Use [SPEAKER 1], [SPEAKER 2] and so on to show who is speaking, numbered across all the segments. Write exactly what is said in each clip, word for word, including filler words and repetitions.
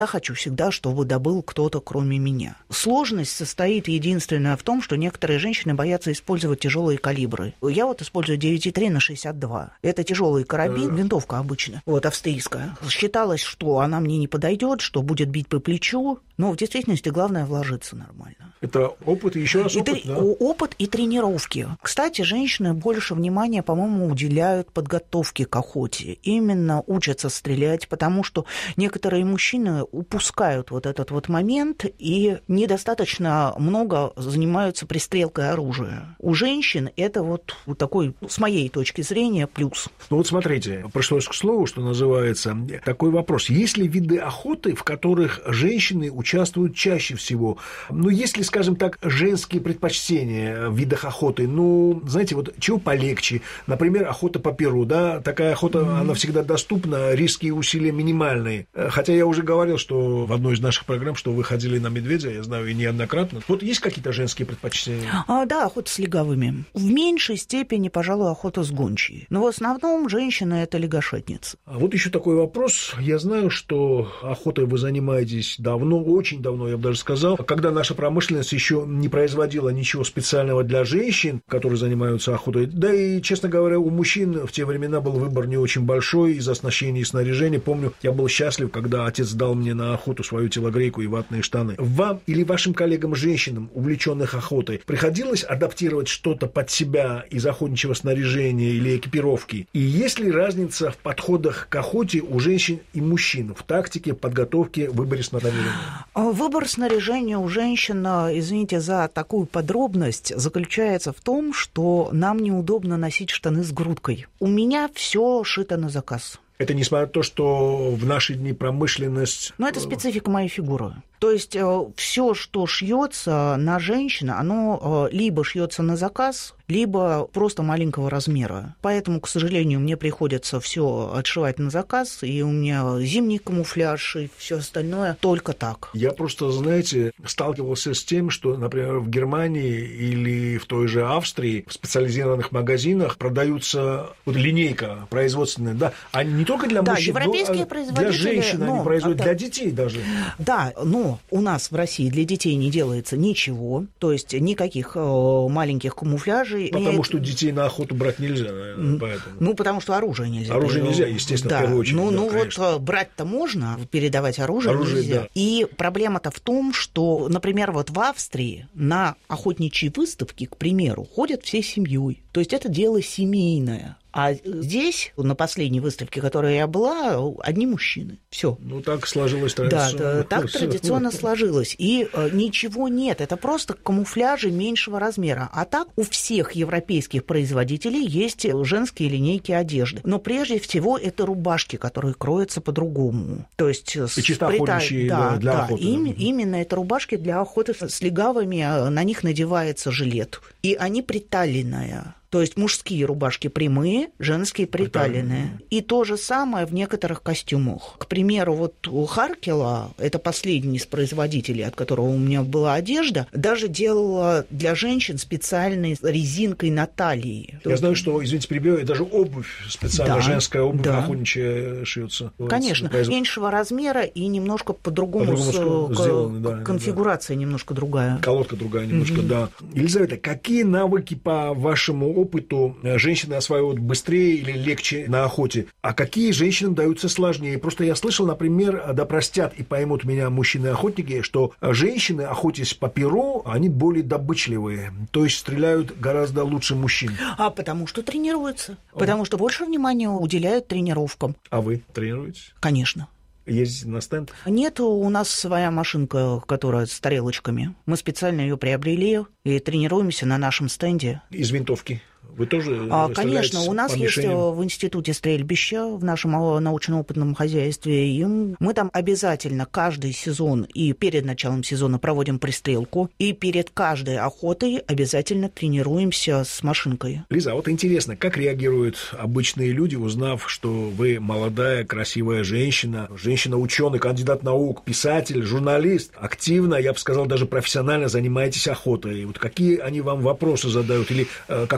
[SPEAKER 1] Я хочу всегда, чтобы добыл кто-то, кроме меня. Сложность состоит единственная в том, что некоторые женщины боятся использовать тяжелые калибры. Я вот использую девять три на шестьдесят два. Это тяжелый карабин, винтовка обычно, вот австрийская. Считалось, что она мне не подойдет, что будет бить по плечу, но в действительности главное вложиться нормально.
[SPEAKER 2] Это опыт и еще раз опыт,
[SPEAKER 1] и,
[SPEAKER 2] да?
[SPEAKER 1] Опыт и тренировки. Кстати, женщины больше внимания, по-моему, уделяют подготовке к охоте. Именно учатся стрелять, потому что некоторые мужчины упускают вот этот вот момент и недостаточно много занимаются пристрелкой оружия. У женщин это вот такой, с моей точки зрения, плюс.
[SPEAKER 2] Ну вот смотрите, пришлось к слову, что называется, такой вопрос. Есть ли виды охоты, в которых женщины участвуют чаще всего? Ну, есть ли, скажем так, женские предпочтения в видах охоты? Ну, знаете, вот чего полегче? Например, охота по перу, да? Такая охота, mm-hmm. она всегда доступна, риски и усилия минимальные. Хотя я уже говорил, что в одной из наших программ, что вы ходили на медведя, я знаю, и неоднократно. Вот есть какие-то женские предпочтения?
[SPEAKER 1] А, да, охота с легавыми. В меньшей степени, пожалуй, охота с гончей. Но в основном женщины – это лягушатницы.
[SPEAKER 2] А вот еще такой вопрос. Я знаю, что охотой вы занимаетесь давно, очень давно, я бы даже сказал, когда наша промышленность еще не производила ничего специального для женщин, которые занимаются охотой. Да и, честно говоря, у мужчин в те времена был выбор не очень большой из оснащения и снаряжения. Помню, я был счастлив, когда отец дал мне на охоту свою телогрейку и ватные штаны. Вам или вашим коллегам-женщинам, увлеченных охотой, приходилось адаптировать что-то под себя из охотничьего снаряжения или экипировки? И есть ли разница в подходах к охоте у женщин и мужчин в тактике, подготовке, выборе снаряжения?
[SPEAKER 1] Выбор снаряжения у женщин, извините за такую подробность, заключается в том, что нам неудобно носить штаны с грудкой. У меня все шито на заказ.
[SPEAKER 2] Это несмотря на то, что в наши дни промышленность...
[SPEAKER 1] Но это специфика моей фигуры. То есть все, что шьется на женщину, оно либо шьется на заказ, либо просто маленького размера. Поэтому, к сожалению, мне приходится все отшивать на заказ, и у меня зимний камуфляж и все остальное только так.
[SPEAKER 2] Я просто, знаете, сталкивался с тем, что, например, в Германии или в той же Австрии в специализированных магазинах продаются вот линейка производственная, да, а не только для
[SPEAKER 1] да,
[SPEAKER 2] мужчин,
[SPEAKER 1] европейские
[SPEAKER 2] но
[SPEAKER 1] производители,
[SPEAKER 2] для женщин
[SPEAKER 1] но,
[SPEAKER 2] они производят,
[SPEAKER 1] а,
[SPEAKER 2] для детей даже.
[SPEAKER 1] Да, но у нас в России для детей не делается ничего, то есть никаких э, маленьких камуфляжей.
[SPEAKER 2] Потому
[SPEAKER 1] Нет...
[SPEAKER 2] что детей на охоту брать нельзя, наверное, поэтому.
[SPEAKER 1] Ну, потому что оружие нельзя.
[SPEAKER 2] Оружие нельзя, естественно,
[SPEAKER 1] да.
[SPEAKER 2] в первую очередь.
[SPEAKER 1] Ну,
[SPEAKER 2] да,
[SPEAKER 1] ну
[SPEAKER 2] конечно.
[SPEAKER 1] вот брать-то можно, передавать оружие,
[SPEAKER 2] оружие
[SPEAKER 1] нельзя.
[SPEAKER 2] Да.
[SPEAKER 1] И проблема-то в том, что, например, вот в Австрии на охотничьи выставки, к примеру, ходят всей семьей. То есть это дело семейное. А здесь, на последней выставке, в которой я была, одни мужчины. Все.
[SPEAKER 2] Ну, так сложилось традиционно.
[SPEAKER 1] Да, да, так традиционно сложилось. И э, ничего нет. Это просто камуфляжи меньшего размера. А так у всех европейских производителей есть женские линейки одежды. Но прежде всего это рубашки, которые кроются по-другому. То есть...
[SPEAKER 2] И чисто охотничьи да, для
[SPEAKER 1] да,
[SPEAKER 2] охоты.
[SPEAKER 1] Им, именно это рубашки для охоты с легавыми. На них надевается жилет. И они приталенные. То есть мужские рубашки прямые, женские приталенные. И то же самое в некоторых костюмах. К примеру, вот у Харкела, это последний из производителей, от которого у меня была одежда, даже делала для женщин специальной резинкой на талии.
[SPEAKER 2] Я знаю, что, извините, перебиваю, даже обувь специальная, да, женская обувь
[SPEAKER 1] да.
[SPEAKER 2] охотничья шьется.
[SPEAKER 1] Конечно, производ... меньшего размера и немножко по-другому,
[SPEAKER 2] по-другому
[SPEAKER 1] с...
[SPEAKER 2] сделаны, да,
[SPEAKER 1] конфигурация да. немножко другая.
[SPEAKER 2] Колодка другая немножко, mm-hmm. да. Елизавета, какие навыки по вашему опыту женщины осваивают быстрее или легче на охоте, а какие женщинам даются сложнее? Просто я слышал, например, да простят и поймут меня мужчины-охотники, что женщины, охотясь по перу, они более добычливые, то есть стреляют гораздо лучше мужчин.
[SPEAKER 1] А потому что тренируются, О. потому что больше внимания уделяют тренировкам.
[SPEAKER 2] А вы тренируетесь?
[SPEAKER 1] Конечно.
[SPEAKER 2] Ездите на стенд?
[SPEAKER 1] Нет, у нас своя машинка, которая с тарелочками. Мы специально ее приобрели и тренируемся на нашем стенде.
[SPEAKER 2] Из винтовки? Вы тоже
[SPEAKER 1] а, конечно, у нас есть в институте стрельбища, в нашем научно-опытном хозяйстве, и мы там обязательно каждый сезон и перед началом сезона проводим пристрелку, и перед каждой охотой обязательно тренируемся с машинкой.
[SPEAKER 2] Лиза, а вот интересно, как реагируют обычные люди, узнав, что вы молодая, красивая женщина, женщина-ученый, кандидат наук, писатель, журналист, активно, я бы сказал, даже профессионально занимаетесь охотой. Вот какие они вам вопросы задают, или э, как-то это они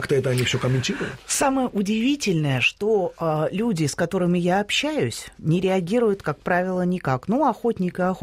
[SPEAKER 2] они все комментируют?
[SPEAKER 1] Самое удивительное, что э, люди, с которыми я общаюсь, не реагируют, как правило, никак. Ну, охотник и охотник.